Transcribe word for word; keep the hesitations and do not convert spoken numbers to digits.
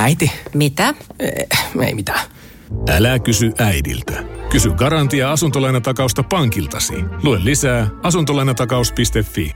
Äiti. Mitä? Ei mitään. Älä kysy äidiltä. Kysy Garantia asuntolainatakausta pankiltasi. Lue lisää asuntolainatakaus piste fi.